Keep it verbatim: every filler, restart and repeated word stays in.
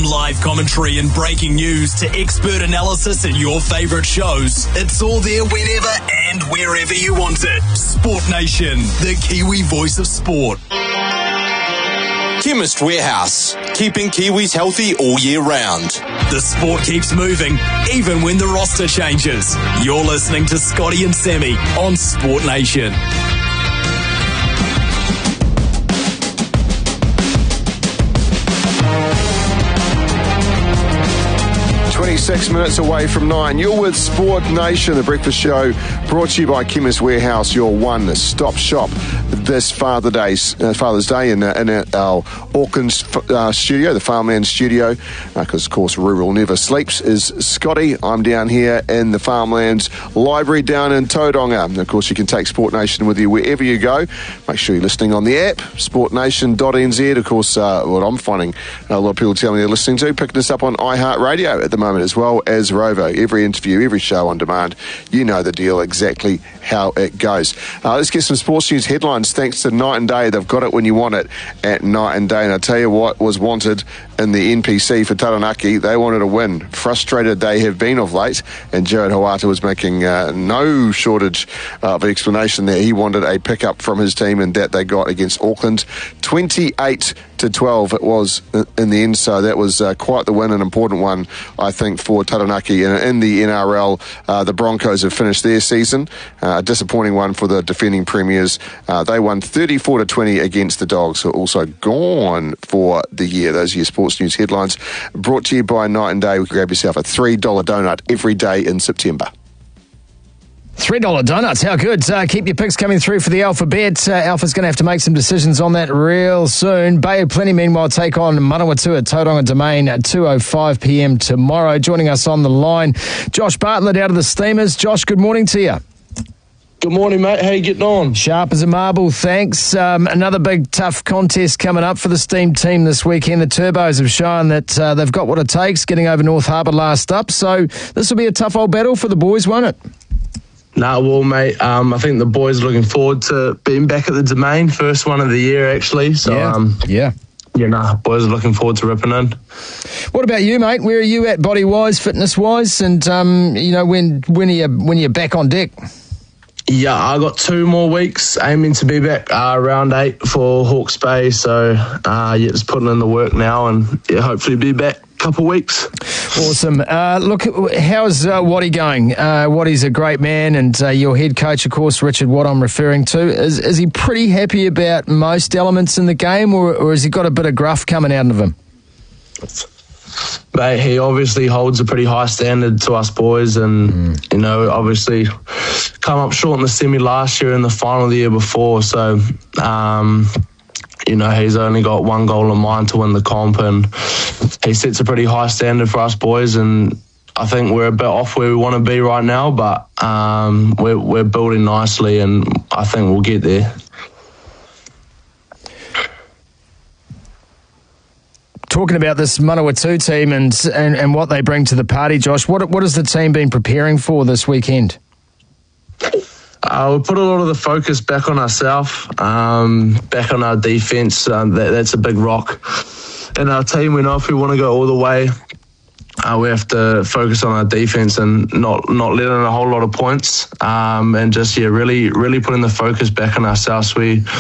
From live commentary and breaking news to expert analysis and your favourite shows, it's all there whenever and wherever you want it. Sport Nation, the Kiwi voice of sport. Chemist Warehouse, keeping Kiwis healthy all year round. The sport keeps moving, even when the roster changes. You're listening to Scotty and Sammy on Sport Nation. twenty-six minutes away from nine. You're with Sport Nation, the breakfast show brought to you by Chemist Warehouse, your one-stop shop this Father Day, uh, Father's Day in, uh, in our Auckland uh, studio, the Farmland studio, because, uh, of course, rural never sleeps, is Scotty. I'm down here in the Farmlands Library down in Tauranga. And, of course, you can take Sport Nation with you wherever you go. Make sure you're listening on the app, sport nation dot n z. Of course, uh, what I'm finding a lot of people tell me they're listening to, picking us up on iHeartRadio at the moment, as well as Rovo. Every interview, every show on demand. You know the deal, exactly how it goes. Uh, let's get some sports news headlines. Thanks to Night and Day. They've got it when you want it at Night and Day. And I'll tell you what was wanted in the N P C for Taranaki. They wanted a win. Frustrated they have been of late. And Jared Hoata was making uh, no shortage of explanation there. He wanted a pickup from his team, and that they got against Auckland. twenty-eight to twelve it was in the end. So that was uh, quite the win, an important one, I think, for Taranaki. And in the N R L, uh, the Broncos have finished their season. Uh, a disappointing one for the defending premiers. Uh, they won thirty-four to twenty against the Dogs, who are also gone for the year. Those are your sports news headlines brought to you by Night and Day. We can grab yourself a three dollar donut every day in September. three dollar donuts, how good. Uh, keep your picks coming through for the Alphabet. Uh, Alpha's going to have to make some decisions on that real soon. Bay of Plenty, meanwhile, take on Manawatu at Tauranga Domain at two oh five p.m. tomorrow. Joining us on the line, Josh Bartlett out of the Steamers. Josh, good morning to you. Good morning, mate. How you getting on? Sharp as a marble, thanks. Um, another big, tough contest coming up for the Steam team this weekend. The Turbos have shown that uh, they've got what it takes, getting over North Harbour last up. So this will be a tough old battle for the boys, won't it? Nah, well, mate, um, I think the boys are looking forward to being back at the Domain, first one of the year, actually. So, yeah, um, yeah. Yeah, nah, boys are looking forward to ripping in. What about you, mate? Where are you at body-wise, fitness-wise? And, um, you know, when when are you, when are you back on deck? Yeah, I got two more weeks aiming to be back uh, round eight for Hawke's Bay. So, uh, yeah, just putting in the work now and yeah, hopefully be back a couple of weeks. Awesome. Uh, look, how's uh, Waddy going? Uh, Waddy's a great man, and uh, your head coach, of course, Richard Watt, I'm referring to. Is is he pretty happy about most elements in the game, or, or has he got a bit of gruff coming out of him? Mate, he obviously holds a pretty high standard to us boys, and mm. you know, obviously come up short in the semi last year and the final the year before. So, um, you know, he's only got one goal in mind to win the comp, and he sets a pretty high standard for us boys. And I think we're a bit off where we want to be right now, but um, we're we're building nicely, and I think we'll get there. Talking about this Manawatu team and, and and what they bring to the party, Josh, what what has the team been preparing for this weekend? Uh, we put a lot of the focus back on ourselves, um, back on our defence. Um, that, that's a big rock in our team. We know if we want to go all the way, uh, we have to focus on our defence and not not let in a whole lot of points, um, and just yeah, really really putting the focus back on ourselves. We